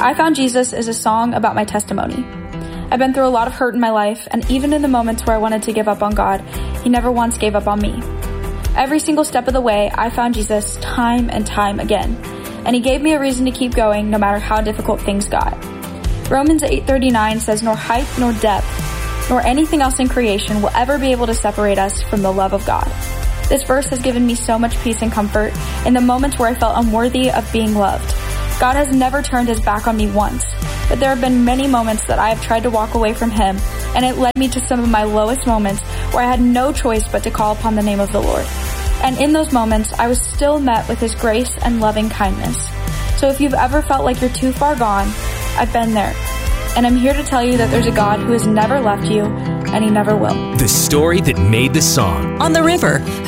I Found Jesus is a song about my testimony. I've been through a lot of hurt in my life, and even in the moments where I wanted to give up on God, He never once gave up on me. Every single step of the way, I found Jesus time and time again, and He gave me a reason to keep going no matter how difficult things got. Romans 8:39 says, "Nor height nor depth, nor anything else in creation will ever be able to separate us from the love of God." This verse has given me so much peace and comfort in the moments where I felt unworthy of being loved. God has never turned His back on me once, but there have been many moments that I have tried to walk away from Him, and it led me to some of my lowest moments where I had no choice but to call upon the name of the Lord. And in those moments, I was still met with His grace and loving kindness. So if you've ever felt like you're too far gone, I've been there. And I'm here to tell you that there's a God who has never left you, and He never will. The story that made the song. On the River,